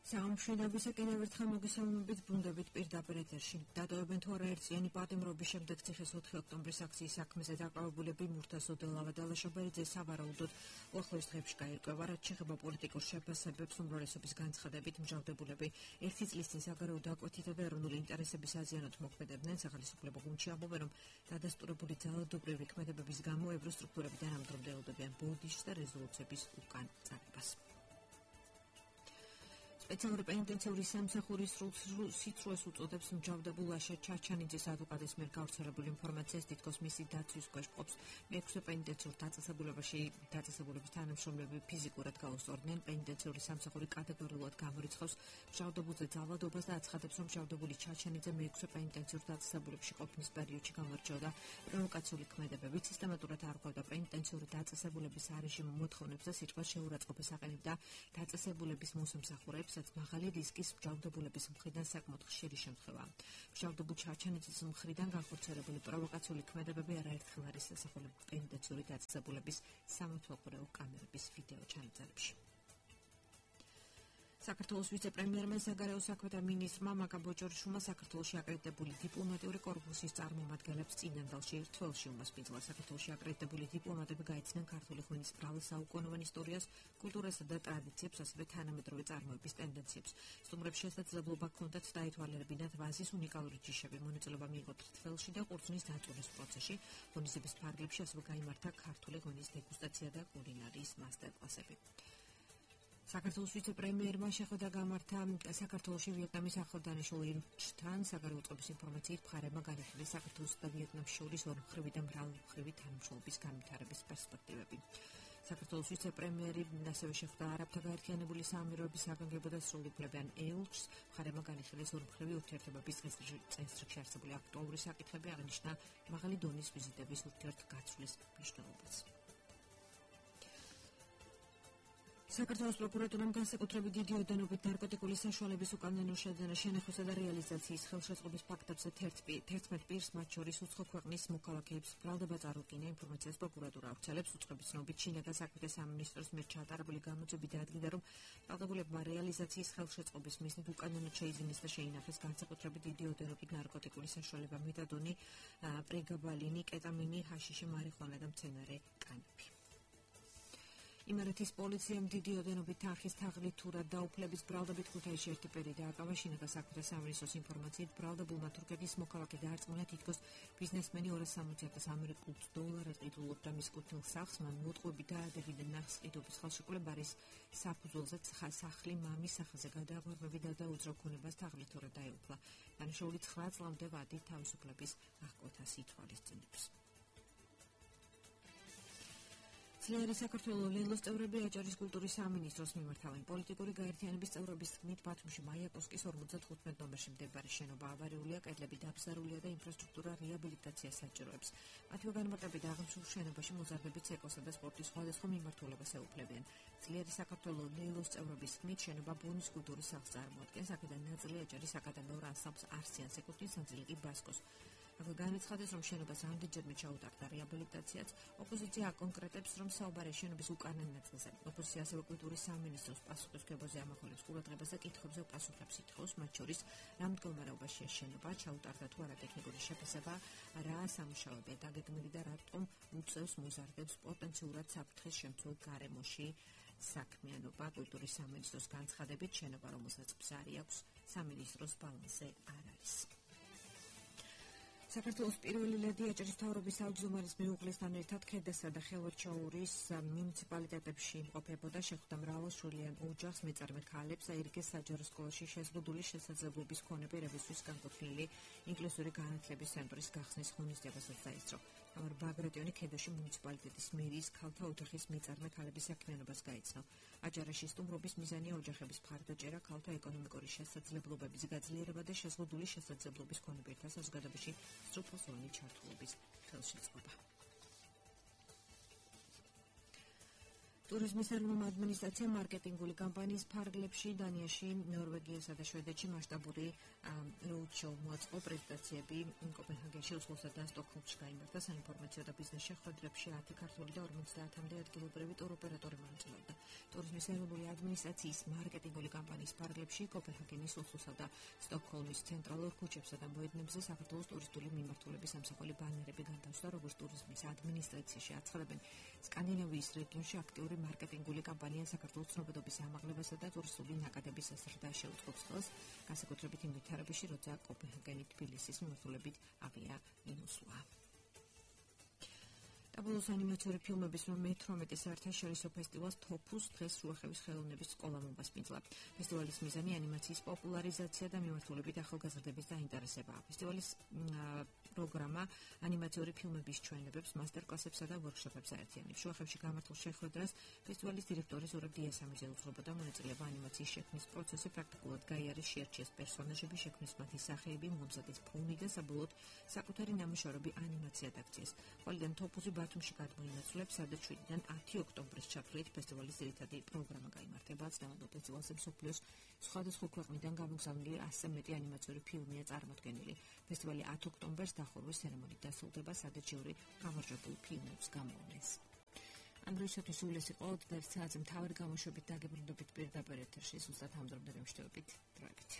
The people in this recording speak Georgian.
საამშვიდობისა კიდევ ერთხელ მოგესალმებით ბრუნდებით პირდაპირ ეთერში. დატოვებენ თუ არა ერთწლიანი პატიმრობის შემდეგ ციხეს 4 ოქტომბრის აქციის საქმეზე დაკავებულები მურთაზ ოდელავა და ლაშობერიძე სავარაუდოდ უახლოეს დღეებში გაირკვევა, რაც შეეხება პოლიტიკურ შეფასებებს უმრავლესობის განცხადებით მჟავდებულები ერთი წლის წინ საგარეო დაკვეთითა და ეროვნული ინტერესების აზიანოთ მოქმედებდნენ სახელმწიფო გუნდში ამბობენ, რომ დადასტურებული ძალადობრივი ქმედებების გამო ევროსტრუქტურებიდან ამდროინდელობებიან ბოდიშს და რეზოლუციების უკან წარებას. სპეციალური პენიტენციური სამსახურის სიცრუეს უწოდებს მჟავდებულ ლაშა ჩაჩანიძის ადვოკატის მიერ გავრცელებული ინფორმაციას თითქოს მისი დაცვის ქვეშ ყოფს მეექვსე პენიტენციურ დაწესებულების თანამშრომლები ფიზიკურად გაუსწორდნენ პენიტენციური სამსახური კატეგორიულად გამორიცხავს მჟავდებულზე ძალადობას და აცხადებს, რომ მჟავდებული ჩაჩანიძე მეექვსე პენიტენციურ დაწესებულებში ყოფნის პერიოდში გამორჩეოდა პროვოკაციული ქმედებებით, სისტემატურად არღვევდა პენიტენციური დაწესებულების არეჟიმ მოთხოვნებს და სიტყვას შეურაცხყოფას აყენებდა დაწესებულების მოსამსახურეებს, მაღალი რისკის მჟავდებულების მხრიდან საკმაოდ ხშირი შემთხვევაა. მჟავდებულ ჩაჩანიძის მხრიდან განხორციელებული პროვოკაციული ქმედებები არაერთხელ არის დასახელებული პენიტენციური დაწესებულების სამართალმხრივ კამერების ვიდეო ჩანაწერებში. საქართველოს ვიცე-პრემიერმა საგარეო საქმეთა მინისტრმა მაკა ბოჭორიშვილმა საქართველოში აკრედიტებული დიპლომატიური კორპუსის წარმომადგენლებს წინანდალში ერთველში უმასპინძლა. საქართველოში აკრედიტებული დიპლომატები გაიცნიან ქართული ღვინის ბრალს, საუკუნოვან ისტორიას, კულტურასა და ტრადიციებს, ასევე თანამედროვე წარმოების ტენდენციებს. სტუმრებს შესაძლებლობა ჰქონდათ დაეთვალიერებინათ ვაზის უნიკალური ჯიშები, მონაწილეობა მიიღოთ რთველში და ყურძნის დაწვრის პროცესში, ღონისძიების ფარგლებში ასევე გაიმართა ქართული ღვინის დეგუსტაცია და კულინარიის მასტერკლასები. საქართველოს ვიცე-პრემიერმა შეხვედრა გამართა საქართველოში ვიეტნამის ახლადანიშნულ ელჩთან. საგარეო წყობის ინფორმაციით მხარეებმა განიხილეს საქართველოს და ვიეტნამის შორის ორმხრივი და მრავალმხრივი თანამშრომლობის განვითარების პერსპექტივები. საქართველოს ვიცე-პრემიერი ასევე შეხვდა არაბთა გაერთიანებული საამიროების საგანგებო და სრულუფლებიან ელჩს. მხარეებმა განიხილეს ორმხრივი ურთიერთობების წესრიგში არსებული აქტუალური საკითხები, აღნიშნა მაღალი დონის ვიზიტების ურთიერთგაცვლის მნიშვნელობაც. საქართველოს პროკურატურამ განსაკუთრებით დიდი ოდენობით ნარკოტიკული საშუალების უკანონო შეძენა, შენახვისა და რეალიზაციის ხელშეწყობის ფაქტებზე 11 პირს, მათ შორის უცხო ქვეყნის მოქალაქეებს ბრალდება წარუდგინა. ინფორმაციას პროკურატურა ავრცელებს. უწყების ცნობით შინაგან საქმეთა სამინისტროს მიერ ჩატარებული გამოძიები დაადგინა, რომ ბრალდებულებმა რეალიზაციის ხელშეწყობის მიზნით უკანონოდ შეიძინეს და შეინახეს განსაკუთრებით დიდი ოდენობით ნარკოტიკული საშუალება, მეტადონი, პრეგაბალინი, კეტამინი, ჰაშიში, მარიხუანა და მცენარე კანაფი. იმერეთის პოლიციამ დიდი ოდენობით თანხის თაღლითურად დაუფლების ბრალდებით ქუთაისში ერთი პირი დააკავა. შინაგან საქმეთა სამინისტროს ინფორმაციით ბრალდებულმა თურქეთის მოქალაქე დაარწმუნა, თითქოს ბიზნესმენი 260,000 ამერიკულ დოლარად ყიდულობდა მის კუთვნილ სახლს. მან მოტყუები დაადებინა ნახს ყიდობის ხელშეკრულება არის საფუძველზე სახლი მამის სახელზე გადააღვერმები და დაუძრო ქონებას თაღლითურად დაეუფლა. დანიშნული 9 წლამდე ვადი თავისუფლების აღკვეთას ითვალისწინებს. ძლიერი საქართველოს ლელოს წევრები აჭარის კულტურის სამინისტროს მიმართავენ. პოლიტიკური გაერთიანების წევრების თქმით, ბათუმში მაიაკოვსკის 55 ნომერში მდებარე შენობა ავარიულია, კედლები დაბზარულია და ინფრასტრუქტურა რეაბილიტაციას საჭიროებს. მათივე განმარტებით აღნიშნულ შენობაში მოზარდები ცეკვასა და სპორტის სხვადასხვა მიმართულებას ეუფლებიან. ძლიერი საქართველოს ლელოს წევრების თქმით, შენობა ბონის კულტურის სახლს წარმოადგენს, აქედან ნაწილი აჭარის აკადემიურ ანსამბლს არსიანს ეკუთვნის, ნაწილი კი ბასკოს. განაცხადეს, რომ შენობას ამდენჯერმე ჩაუტარდა რეაბილიტაციაც. ოპოზიცია აკონკრეტებს, რომ საუბარია შენობის უკანონო ნაწილზე. ოპოზიცია ასევე კულტურის სამინისტროს პასუხისმგებლობაზე ამახვილებს ყურადღებას და კითხვებზე პასუხებს ითხოვს, მათ შორის რა მდგომარეობაში ეს შენობა, ჩაუტარდა თუ არა ტექნიკური შეფასება, რა სამუშაოებია დაგეგმილი და რატომ უწევს მოზარდებს პოტენციურად საფრთხეს შემცველ გარემოში საქმიანობა. კულტურის სამინისტროს განცხადებით, შენობა, რომელსაც ბზარი აქვს, სამინისტროს ბალანსზე არ არის. საქართველოს პირველი ლედი აჭარის მთავრობის თავმჯდომარის მეუღლესთან ერთად ქედასა და ხელვაჩაურის მუნიციპალიტეტებში იმყოფებოდა. შეხვდა მრავალშვილიან ოჯახს, მეწარმე ქალებს, აირიგეს საჯარო სკოლაში შეზღუდული შესაძლებლობის მქონე პირებისთვის განკუთვნილი ინკლუზიური განათლების ცენტრის გახსნის ღონისძიებასაც დაესწრო. ამარ ბაგრატიონი ქედაში მუნიციპალიტეტის მერიის ქალთა ოჯახის მეწარმე ქალების საქმიანობას გაიცნო. აჭარაში სტუმრობის მიზანია ოჯახების მხარდაჭერა, ქალთა ეკონომიკური შესაძლებლობების გაძლიერება და შეზღუდული შესაძლებლობის მქონე პირთა საზოგადოებაში სტრუქტურული ჩართულობის ხელშეწყობა. ტურიზმის ეროვნულმა ადმინისტრაციამ მარკეტინგული კამპანიის ფარგლებში დანიაში, ნორვეგიასა და შვედეთში მასშტაბური როუდშოუ მოაწყო. პრეზენტაციები კოპენჰაგენში, ოსლოსა და სტოკჰოლმში გაიმართა. საინფორმაციო და ბიზნეს შეხვედრებში 10 ქართული და 50-მდე ადგილობრივი ტუროპერატორი მონაწილეობდა. ტურიზმის ეროვნული ადმინისტრაციის მარკეტინგული კამპანიის ფარგლებში კოპენჰაგენის, ოსლოსა და სტოკჰოლმის ცენტრალურ ქუჩებსა და მოედნებზე საქართველოს ტურისტული მიმართულების ამსახველი ბანერები განთავსდა, როგორც ტურიზმის ადმინისტრაციაში აცხადებენ. სკანდინავიის რეგიონში აქტიური მარკეტინგული კამპანია საქართველოს ცნობადობის ამაღლებასა და ტურისტული ნაკადების ზრდას შეუწყობს ხელს, განსაკუთრებით იმ ვითარებაში, როცა კოპენჰაგენი თბილისის მიმართულებით ავიამინუსვაა. დაბოლოს ანიმაციური ფილმების მე-18 საერთაშორისო ფესტივალს თოფუს დღეს რუახევის ხელოვნების სკოლა მომასპინძლა. ფესტივალის მიზანი ანიმაციის პოპულარიზაცია და მიმართულებით ახალგაზრდების დაინტერესებაა. ფესტივალის პროგრამა ანიმაციური ფილმების ჩვენებებს, მასტერკლასებსა და ვორქშოპებს აერთიანებს. რუახევში გამართულ შეხვედრას ფესტივალის დირექტორი ზურაბ დიასამიძე უძღვებოდა. მონაწილეობა ანიმაციის შექმნის პროცესზე პრაქტიკულად გაიარეს, შეარჩიეს პერსონაჟები, შექმნის მათი სახეები, მომზადეს ფონი და საბოლოოდ საკუთარი ნამუშევრები ანიმაციად აქციეს. ყველგან თოფუსი ბათუმში გადმოინაცვლებს, სადაც 7-დან 10 ოქტომბრის ჩათვლით ფესტივალის ძირითადი პროგრამა გაიმართება. წლევანდელ ფესტივალზე მსოფლიოს სხვადასხვა ქვეყნიდან გამოგზავნილი 100-ზე მეტი ანიმაციური ფილმია წარმოდგენილი. ფესტივალი 10 ოქტომბერს დახურვის ცერემონიით დასრულდება, სადაც ჟიური გამარჯვებულ ფილმებს გამოვლენს. ანდროისათვის უილესი ყოველდღიურ საათზე მთავარი გამოშვებით დაგებრუნდებით პირდაპირ ეთერში, ზუსტად ამ დრომდე გემშვიდობით. დროებით.